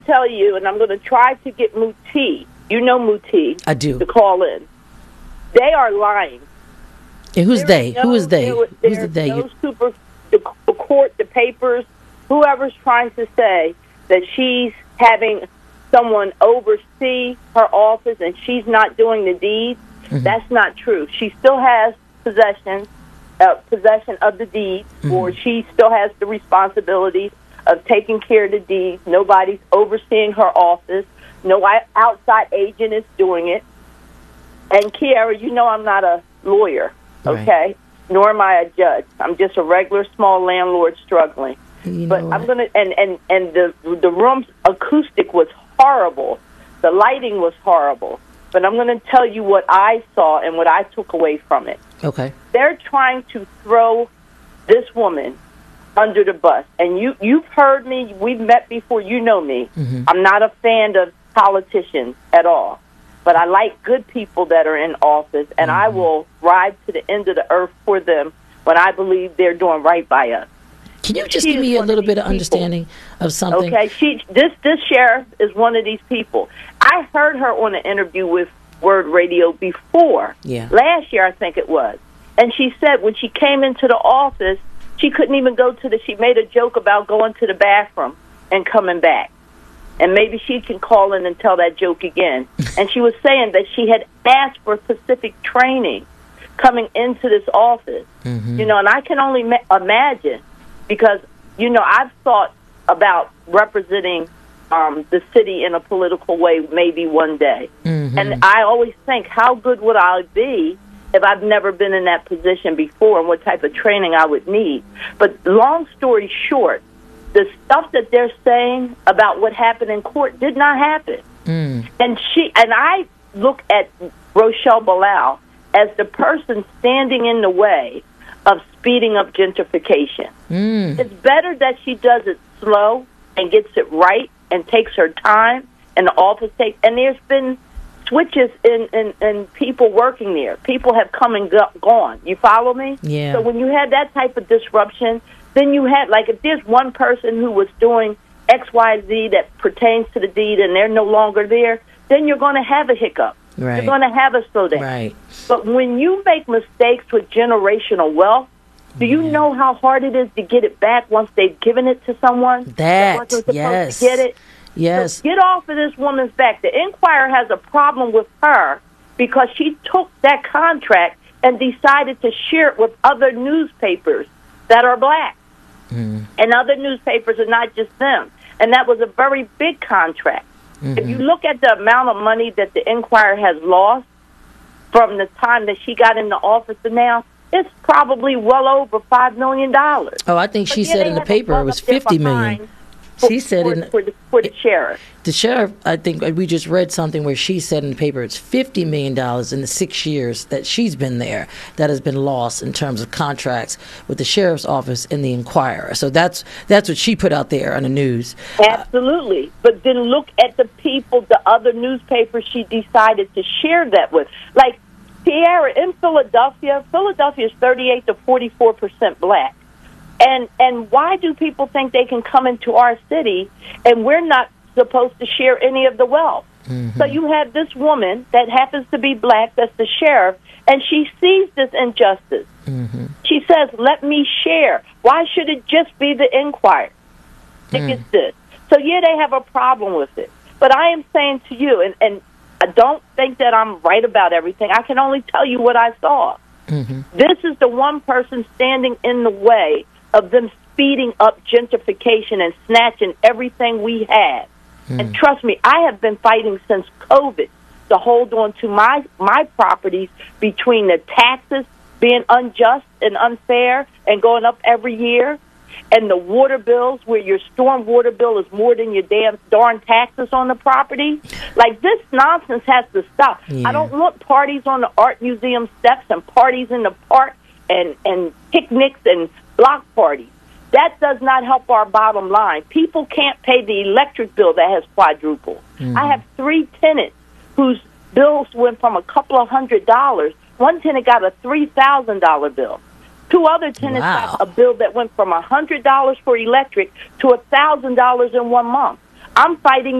tell you, and I'm going to try to get Muti. You know Muti. I do. To call in. They are lying. And who's they? Who is they? Who's the they? The court, the papers, whoever's trying to say that she's having someone oversee her office and she's not doing the deed, that's not true. She still has possession of the deed, or she still has the responsibility of taking care of the deeds. Nobody's overseeing her office. No outside agent is doing it. And Kiara, you know I'm not a lawyer, okay? Right. Nor am I a judge. I'm just a regular small landlord struggling. But I'm gonna and the room's acoustic was horrible. The lighting was horrible. But I'm going to tell you what I saw and what I took away from it. Okay. They're trying to throw this woman under the bus. And you've heard me. We've met before. You know me. I'm not a fan of politicians at all. But I like good people that are in office, and I will ride to the end of the earth for them when I believe they're doing right by us. Can you just give me a little bit of understanding of something? Okay, this sheriff is one of these people. I heard her on an interview with Word Radio before. Yeah. Last year, I think it was. And she said when she came into the office, she couldn't even go to she made a joke about going to the bathroom and coming back. And maybe she can call in and tell that joke again. And she was saying that she had asked for specific training coming into this office. You know, and I can only imagine. Because, you know, I've thought about representing the city in a political way maybe one day. And I always think, how good would I be if I've never been in that position before and what type of training I would need. But long story short, the stuff that they're saying about what happened in court did not happen. And I look at Rochelle Bilal as the person standing in the way of speeding up gentrification. It's better that she does it slow and gets it right and takes her time, and the office takes. And there's been switches in people working there. People have come and gone. You follow me? Yeah. So when you had that type of disruption, then you had, like, if there's one person who was doing X, Y, Z that pertains to the deed and they're no longer there, then you're going to have a hiccup. Right. You're going to have a slowdown. Right. But when you make mistakes with generational wealth, do you know how hard it is to get it back once they've given it to someone? That wasn't supposed to get it? Yes. So get off of this woman's back. The Inquirer has a problem with her because she took that contract and decided to share it with other newspapers that are black. And other newspapers are not just them. And that was a very big contract. If you look at the amount of money that the Inquirer has lost from the time that she got in the office to now, it's probably well over $5 million. Oh, I think she said in the paper it was $50 million. She said for the sheriff. The sheriff, I think we just read something where she said in the paper it's $50 million in the 6 years that she's been there that has been lost in terms of contracts with the sheriff's office and the Inquirer. So that's what she put out there on the news. Absolutely. But then look at the people, the other newspapers she decided to share that with. Like, Tierra, in Philadelphia is 38 to 44% black. And why do people think they can come into our city and we're not supposed to share any of the wealth? So you have this woman that happens to be black, that's the sheriff, and she sees this injustice. She says, let me share. Why should it just be the Inquirer that gets this? So, yeah, they have a problem with it. But I am saying to you, and I don't think that I'm right about everything. I can only tell you what I saw. This is the one person standing in the way of them speeding up gentrification and snatching everything we have. And trust me, I have been fighting since COVID to hold on to my properties between the taxes being unjust and unfair and going up every year, and the water bills where your storm water bill is more than your darn taxes on the property. Like, this nonsense has to stop. Yeah. I don't want parties on the art museum steps and parties in the park and picnics and block parties. That does not help our bottom line. People can't pay the electric bill that has quadrupled. I have 3 tenants whose bills went from a couple of $100. One tenant got a $3,000 bill. 2 other tenants got a bill that went from $100 for electric to $1,000 in 1 month. I'm fighting